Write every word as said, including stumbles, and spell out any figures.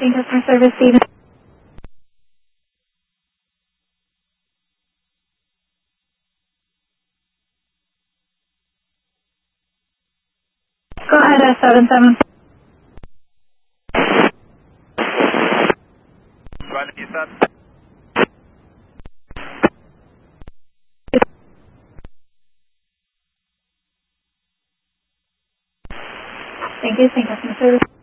Thank customer service, Stephen. Go ahead, uh, seven seven. Trying to get that. Thank you, thank customer service.